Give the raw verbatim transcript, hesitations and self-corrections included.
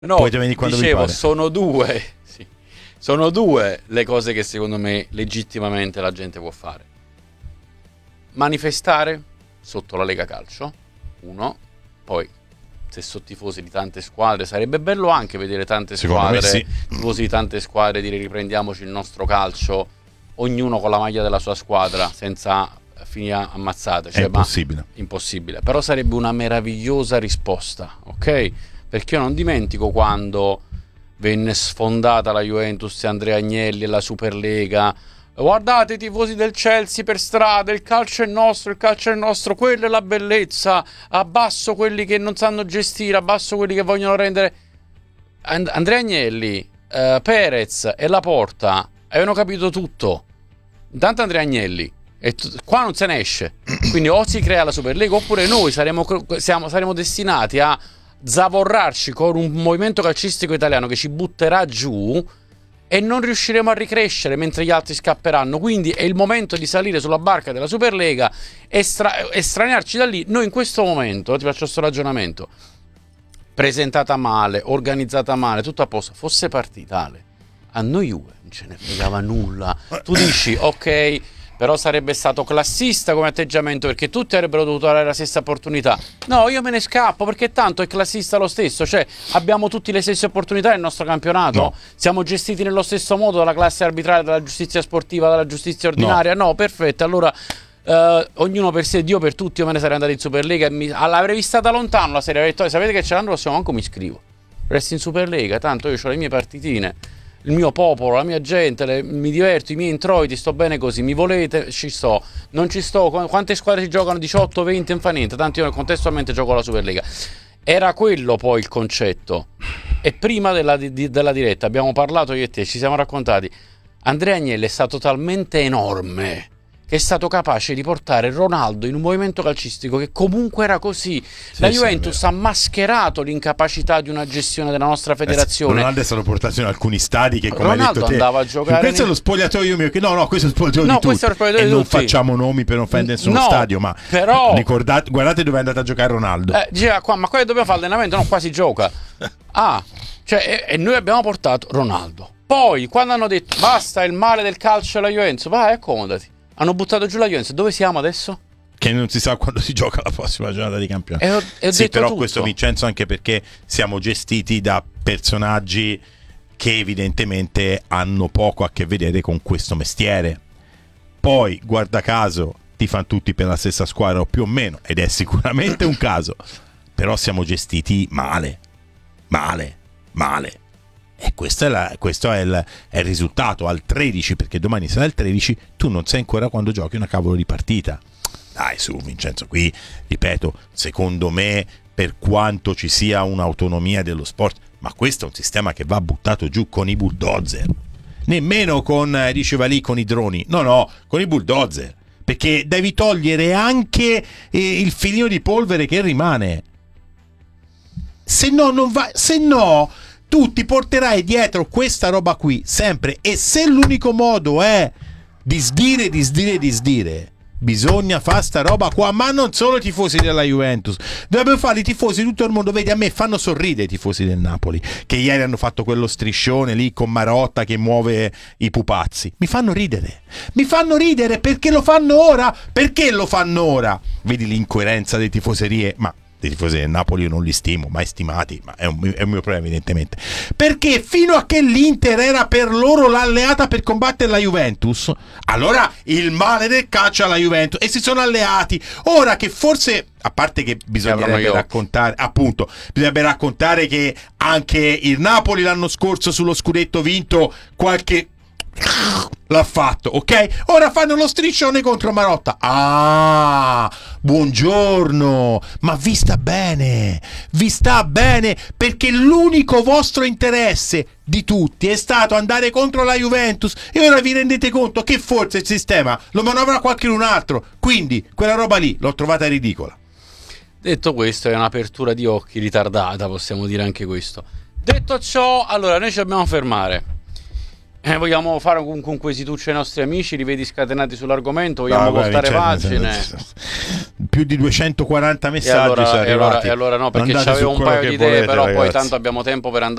No, Poi venire quando dicevo, vi pare. sono due, sì, sono due le cose che secondo me legittimamente la gente può fare. Manifestare sotto la Lega Calcio, uno, poi se sono tifosi di tante squadre sarebbe bello anche vedere tante Secondo me squadre, sì. tifosi di tante squadre dire riprendiamoci il nostro calcio, ognuno con la maglia della sua squadra, senza finire ammazzate. Cioè, È impossibile. Ma, impossibile. Però sarebbe una meravigliosa risposta, ok? Perché io non dimentico quando venne sfondata la Juventus e Andrea Agnelli e la Superlega. Guardate i tifosi del Chelsea per strada, il calcio è nostro, il calcio è nostro, quella è la bellezza, abbasso quelli che non sanno gestire, abbasso quelli che vogliono rendere... And- Andrea Agnelli, eh, Perez e Laporta avevano capito tutto. Intanto Andrea Agnelli, e t- qua non se ne esce, quindi o si crea la Superlega oppure noi saremo, siamo, saremo destinati a zavorrarci con un movimento calcistico italiano che ci butterà giù e non riusciremo a ricrescere mentre gli altri scapperanno. Quindi è il momento di salire sulla barca della Superlega e stra- estraniarci da lì. Noi in questo momento, ti faccio questo ragionamento, presentata male, organizzata male, tutto a posto, fosse partitale, a noi Juve non ce ne fregava nulla. Tu dici ok, però sarebbe stato classista come atteggiamento perché tutti avrebbero dovuto avere la stessa opportunità. No, io me ne scappo perché tanto è classista lo stesso. Cioè, abbiamo tutti le stesse opportunità nel nostro campionato? No. Siamo gestiti nello stesso modo dalla classe arbitrale, dalla giustizia sportiva, dalla giustizia ordinaria? No, no, perfetto. Allora, eh, ognuno per sé, Dio per tutti, io me ne sarei andato in Superlega e mi... l'avrei vista da lontano la serie. Avrei detto, sapete che c'è l'anno prossimo, manco mi iscrivo. Resti in Superlega, tanto io ho le mie partitine, il mio popolo, la mia gente, le, mi diverto, i miei introiti, sto bene così, mi volete, ci sto, non ci sto, quante squadre ci giocano? diciotto, venti, non fa niente, tanto io contestualmente gioco la Superlega. Era quello poi il concetto. E prima della, di, della diretta abbiamo parlato io e te, ci siamo raccontati, Andrea Agnelli è stato talmente enorme che è stato capace di portare Ronaldo in un movimento calcistico che comunque era così. Sì, la sì, Juventus ha mascherato l'incapacità di una gestione della nostra federazione. Ronaldo è stato portato in alcuni stadi che, come Ronaldo hai detto te, andava a giocare questo nei... è lo spogliatoio mio, che no no questo è lo spogliatoio No, di questo tutti è lo spogliatoio e di non tutti. facciamo nomi per non offendere nessuno No, stadio, ma però... ricordate, guardate dove è andato a giocare Ronaldo. Eh, diceva qua, ma qua dobbiamo fare allenamento? No, qua si gioca. Ah, cioè, e, e noi abbiamo portato Ronaldo. Poi, quando hanno detto basta il male del calcio alla Juventus, vai, accomodati. Hanno buttato giù la Juventus. Dove siamo adesso? Che non si sa quando si gioca la prossima giornata di campionato. E ho, e ho sì, detto però tutto. questo Vincenzo anche perché siamo gestiti da personaggi che evidentemente hanno poco a che vedere con questo mestiere. Poi, guarda caso, ti fanno tutti per la stessa squadra o più o meno, ed è sicuramente un caso. Però siamo gestiti male, male, male. E questo è, la, questo è, il, è il risultato al tredici, perché domani sarà il tredici, tu non sai ancora quando giochi una cavolo di partita. Dai su Vincenzo, qui ripeto, secondo me, per quanto ci sia un'autonomia dello sport, ma questo è un sistema che va buttato giù con i bulldozer, nemmeno con, eh, diceva lì, con i droni, no no, con i bulldozer, perché devi togliere anche eh, il filino di polvere che rimane, se no non va, se no tu ti porterai dietro questa roba qui sempre, e se l'unico modo è disdire, disdire, disdire, bisogna fare sta roba qua, ma non solo i tifosi della Juventus, dovrebbero fare i tifosi di tutto il mondo. Vedi, a me fanno sorridere i tifosi del Napoli, che ieri hanno fatto quello striscione lì con Marotta che muove i pupazzi, mi fanno ridere, mi fanno ridere perché lo fanno ora, perché lo fanno ora, vedi l'incoerenza delle tifoserie, ma dei tifosi del Napoli io non li stimo, mai stimati, ma è un, è un mio problema evidentemente, perché fino a che l'Inter era per loro l'alleata per combattere la Juventus, allora il male del calcio alla Juventus, e si sono alleati. Ora che forse, a parte che bisognerebbe raccontare, appunto, bisognerebbe raccontare che anche il Napoli l'anno scorso sullo scudetto vinto qualche l'ha fatto, ok? Ora fanno lo striscione contro Marotta. Ah, buongiorno, ma vi sta bene, vi sta bene, perché l'unico vostro interesse di tutti è stato andare contro la Juventus, e ora vi rendete conto che forse il sistema lo manovra qualcun altro, quindi quella roba lì l'ho trovata ridicola. Detto questo, è un'apertura di occhi ritardata, possiamo dire anche questo. Detto ciò, allora noi ci dobbiamo fermare. Eh, vogliamo fare un, un quesituccio ai nostri amici, li vedi scatenati sull'argomento, vogliamo No, voltare Vincenzo, pagine. Più di duecentoquaranta E messaggi allora, sono e allora, arrivati. e allora no, perché Andate c'avevo su un quello paio che di idee, volete, però poi ragazzi. tanto abbiamo tempo per andare